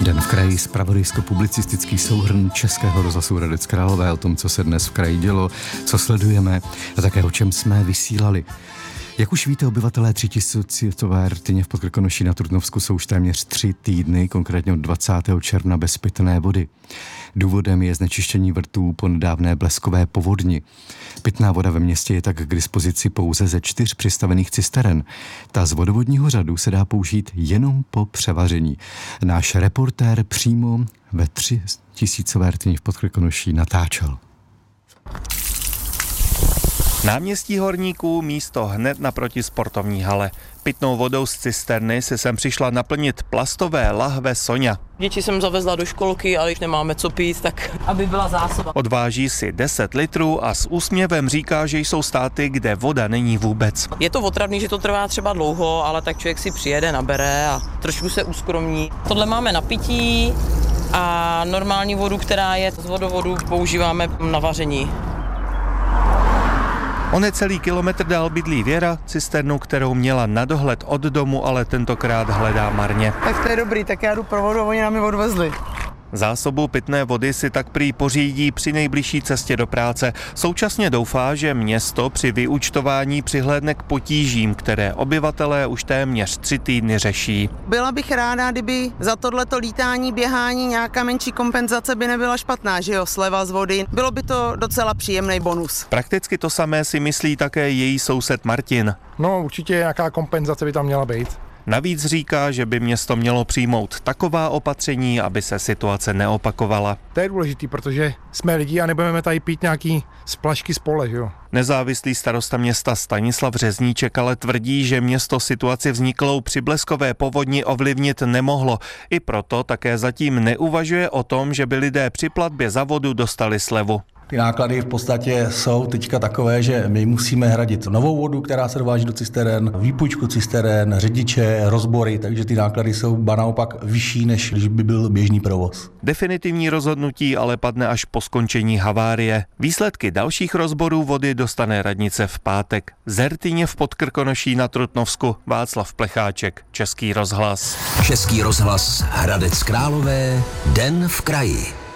Den v kraji, zpravodajsko-publicistický souhrn Českého rozhlasu Hradec Králové o tom, co se dnes v kraji dělo, co sledujeme a také o čem jsme vysílali. Jak už víte, obyvatelé 3000 rtyně v Podkrkonoší na Trutnovsku jsou už téměř 3 týdny, konkrétně od 20. června bez pitné vody. Důvodem je znečištění vrtů po nedávné bleskové povodni. Pitná voda ve městě je tak k dispozici pouze ze 4 přistavených cisteren. Ta z vodovodního řadu se dá použít jenom po převaření. Náš reportér přímo ve 3000 rtyni v Podkrkonoší natáčel. Náměstí Horníků, místo hned naproti sportovní hale. Pitnou vodou z cisterny se sem přišla naplnit plastové lahve Soňa. Děti jsem zavezla do školky, ale když nemáme co pít, tak aby byla zásoba. Odváží si 10 litrů a s úsměvem říká, že jsou státy, kde voda není vůbec. Je to otravný, že to trvá třeba dlouho, ale tak člověk si přijede, nabere a trošku se uskromní. Tohle máme na pití a normální vodu, která je z vodovodu, používáme na vaření. O necelý kilometr dál bydlí Věra, cisternu, kterou měla na dohled od domu, ale tentokrát hledá marně. Tak to je dobrý, tak já jdu pro vodu a oni nám ji odvezli. Zásobu pitné vody si tak prý pořídí při nejbližší cestě do práce. Současně doufá, že město při vyúčtování přihlédne k potížím, které obyvatelé už téměř 3 týdny řeší. Byla bych ráda, kdyby za tohleto lítání, běhání nějaká menší kompenzace by nebyla špatná, že jo, sleva z vody. Bylo by to docela příjemný bonus. Prakticky to samé si myslí také její soused Martin. No určitě nějaká kompenzace by tam měla být. Navíc říká, že by město mělo přijmout taková opatření, aby se situace neopakovala. To je důležitý, protože jsme lidi a nebudeme tady pít nějaký splašky z pole, že jo. Nezávislý starosta města Stanislav Řezníček ale tvrdí, že město situaci vzniklou při bleskové povodni ovlivnit nemohlo. I proto také zatím neuvažuje o tom, že by lidé při platbě za vodu dostali slevu. Ty náklady v podstatě jsou teďka takové, že my musíme hradit novou vodu, která se dováží do cisteren, výpůjčku cisteren, řidiče, rozbory, takže ty náklady jsou ba naopak vyšší, než když by byl běžný provoz. Definitivní rozhodnutí ale padne až po skončení havárie. Výsledky dalších rozborů vody dostane radnice v pátek. Z Rtyně v Podkrkonoší na Trutnovsku Václav Plecháček, Český rozhlas. Český rozhlas Hradec Králové, Den v kraji.